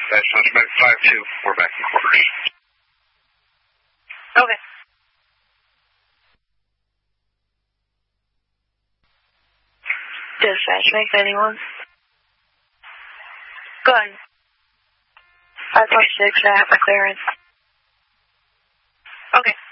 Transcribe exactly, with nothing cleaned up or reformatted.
That sounds about five two. We're back in quarters. Okay. Dispatch, make anyone. Go ahead. five plus six, I have a clearance. Okay.